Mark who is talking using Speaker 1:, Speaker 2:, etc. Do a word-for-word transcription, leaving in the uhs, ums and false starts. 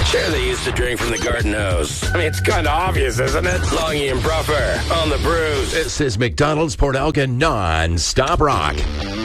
Speaker 1: Sure, they used to drink from the garden hose. I mean, it's kind of obvious, isn't it? Longy and Bruffer on the Brews.
Speaker 2: This is McDonald's Port Elgin non-stop rock.